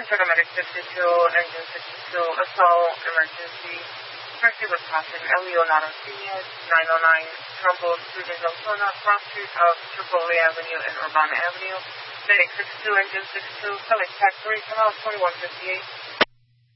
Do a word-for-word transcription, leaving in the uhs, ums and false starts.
paramedic fifty-two, engine sixty-two, assault, emergency, emergency with passing El Leonardo Senior, nine oh nine Trumbull Street in Deltona, cross street of Chipotle Avenue and Urbana Avenue, medic sixty-two, engine sixty-two, select factory, come out twenty-one fifty-eight.